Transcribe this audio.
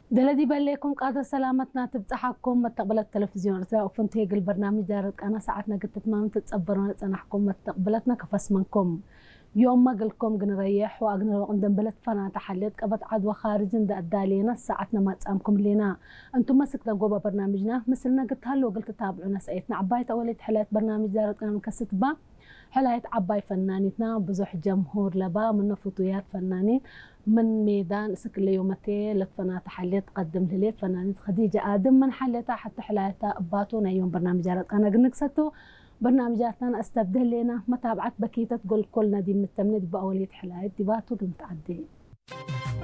دلدي بليكم قادر سلامتنا تبصحكم متقبل التلفزيون رتلا وفنتي البرنامج دارت أنا ساعتنا قلت تمام تتصبرون تنحكم متقبلتنا كفس منكم يوم ما قلكم جنريح وأجنر وقندم بلد فنا تحليت قبض عدوى خارج عند الدالينا ساعتنا ما تسامكم لنا أنتم مسكنا جوبا برنامجنا مثلنا قلت هلو قلت تتابعونا سايتنا عبايت أوليت حلات برنامج دارت أنا مكست با حلايت عباي فنانيتنا بزح جمهور لبا من فطويات فنانين من ميدان سكل يومتي لتفنا تحليت قدم ليت فنانيت خديجة آدم من حليتها حتى حلايتها أباتونا يوم برنامج دارت أنا قنكستو برنامجاتنا استبدل لنا متابعة بكيتة تقول كلنا دي متمنة بأولية حلايت دي باتو متعدين